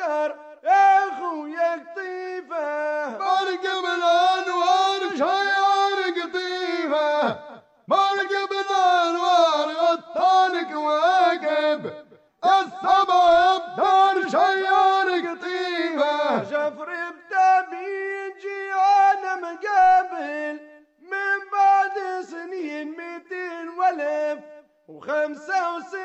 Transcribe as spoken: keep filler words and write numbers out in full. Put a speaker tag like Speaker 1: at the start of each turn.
Speaker 1: البشر يا خويا قطيفة
Speaker 2: مرقب الأنوار شيار قطيفة مرقب الأنوار غطان كواكب السبع أبدار شيار قطيفة
Speaker 1: جفر بدا بيجي أنا مقابل من بعد سنين ميتين والف وخمسة وستين